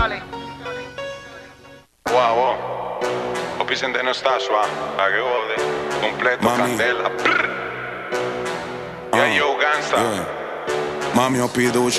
Wow, wow. Opisen non sta qua, la che ode. Completo, Mami. candela. Yeah, yo, gangsta. Yeah. Mami, ho piducea